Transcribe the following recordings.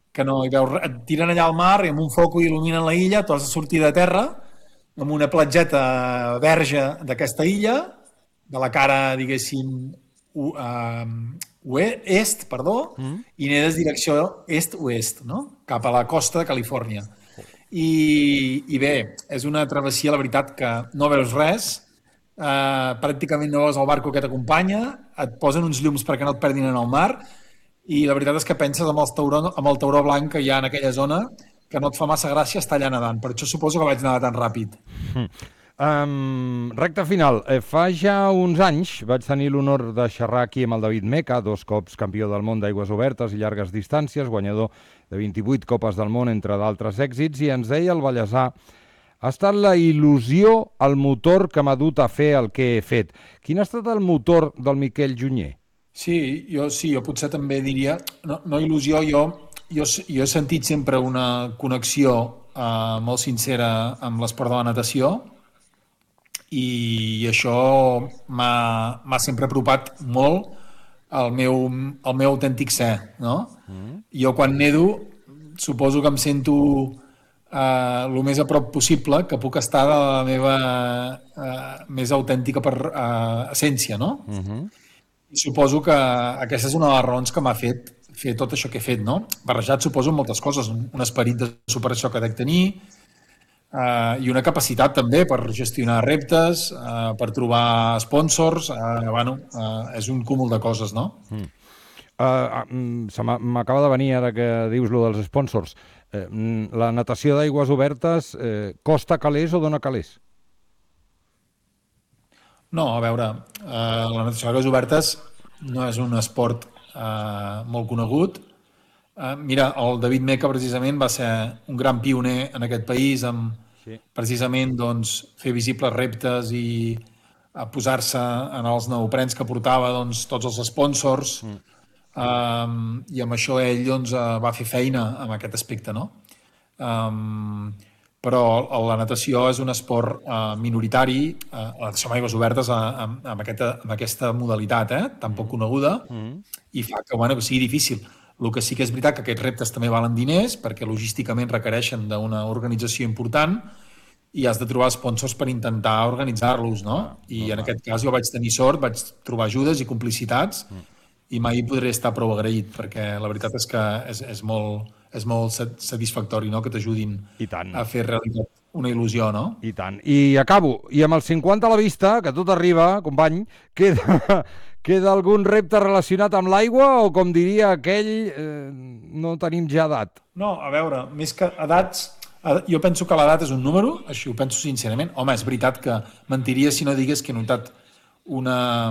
que no hi veus res. Et tiren allà al mar i amb un foco il·luminen la illa, tu has de sortir de terra amb una platgeta verge d'aquesta illa, de la cara, diguéssim, est, perdó, i nedes direcció est-oest, no? Cap a la costa de Califòrnia. I bé, és una travessia, la veritat, que no veus res, pràcticament no veus el barco que t'acompanya, et posen uns llums perquè no et perdin en el mar, i la veritat és que penses amb el tauró blanc que hi ha en aquella zona que no et fa massa gràcia estar allà nedant. Per això suposo que vaig nedar tan ràpid. Recte final. Fa ja uns anys vaig tenir l'honor de xerrar aquí amb el David Meca, 2 cops campió del món d'aigües obertes i llargues distàncies, guanyador de 28 copes del món, entre d'altres èxits, i ens deia el ballesà: ha estat la il·lusió el motor que m'ha dut a fer el que he fet. Quin ha estat el motor del Miquel Junyer? Sí, jo potser també diria, no il·lusió, jo he sentit sempre una connexió molt sincera amb l'esport de la natació, i això m'ha sempre apropat molt al meu autèntic ser, no? Jo quan nedo suposo que em sento el més a prop possible que puc estar de la meva més autèntica essència, no? I suposo que aquesta és una de les raons que m'ha fet fer tot això que he fet, no? Barrejat, suposo, moltes coses, un esperit de superació que dec tenir, i una capacitat també per gestionar reptes, per trobar sponsors, és un cúmul de coses, no? M'acaba de venir ara que dius lo dels sponsors. La natació d'aigües obertes costa calés o dona calés? No, a veure, la natació d'aigües obertes no és un esport molt conegut. Mira, el David Meca precisament va ser un gran pioner en aquest país amb precisament fer visibles reptes i posar-se en els neoprens que portava tots els sponsors, i amb això ell va fer feina en aquest aspecte, no? Però la natació és un esport minoritari, la natació amb aigües obertes amb aquesta modalitat tan poc coneguda, i fa que sigui difícil. El que sí que és veritat que aquests reptes també valen diners, perquè logísticament requereixen d'una organització important i has de trobar sponsors per intentar organitzar-los, no? I en aquest cas jo vaig tenir sort, vaig trobar ajudes i complicitats, i mai podré estar prou agraït, perquè la veritat és que és molt satisfactori, no?, que t'ajudin a fer realitat una il·lusió, no? I tant. I acabo. I amb el 50 a la vista, que tot arriba, company, queda algun repte relacionat amb l'aigua o, com diria aquell, no tenim ja edat? No, a veure, més que edats, jo penso que l'edat és un número, així ho penso sincerament. Home, és veritat que mentiria si no digués que he notat un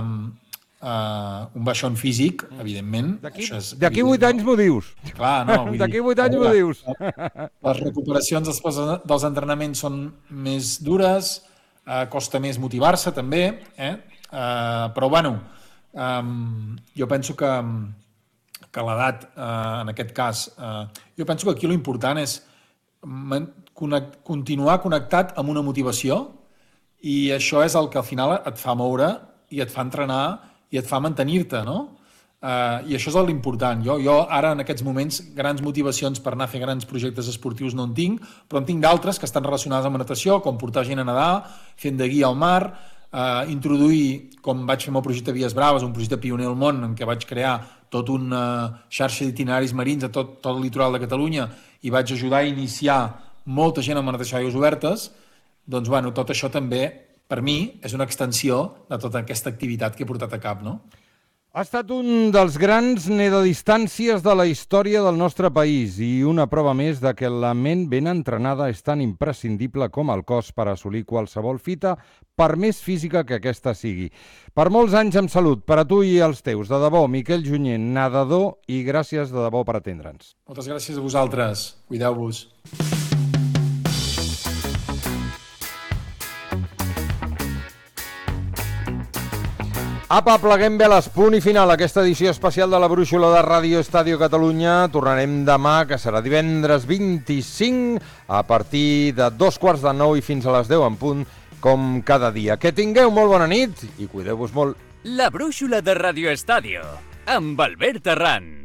baixón físic, evidentment. D'aquí 8 anys m'ho dius. Clar, no. D'aquí 8 anys m'ho dius. Les recuperacions després dels entrenaments són més dures, costa més motivar-se també, però bueno, jo penso que l'edat, en aquest cas, jo penso que aquí l'important és continuar connectat amb una motivació, i això és el que al final et fa moure i et fa entrenar i et fa mantenir-te, no? I això és l'important. Jo ara, en aquests moments, grans motivacions per anar a fer grans projectes esportius no en tinc, però en tinc d'altres que estan relacionades amb natació, com portar gent a nedar, fent de guia al mar, introduir, com vaig fer amb el projecte Vies Braves, un projecte pioner al món en què vaig crear tota una xarxa d'itineraris marins a tot el litoral de Catalunya i vaig ajudar a iniciar molta gent amb natació d'aigües obertes. Doncs, bueno, tot això també, per mi, és una extensió de tota aquesta activitat que he portat a cap, no? Ha estat un dels grans nedadistàncies de la història del nostre país i una prova més de que la ment ben entrenada és tan imprescindible com el cos per assolir qualsevol fita, per més física que aquesta sigui. Per molts anys amb salut, per a tu i els teus. De debò, Miquel Junyer, nedador, i gràcies de debò per atendre'ns. Moltes gràcies a vosaltres. Cuideu-vos. Apa, pleguem veles, punt i final, aquesta edició especial de la Brúixola de Ràdio Estadio Catalunya. Tornarem demà, que serà divendres 25, a partir de 8:45 i fins a les 10 en punt, com cada dia. Que tingueu molt bona nit i cuideu-vos molt. La Brúixola de Ràdio Estadio, amb Albert Arran.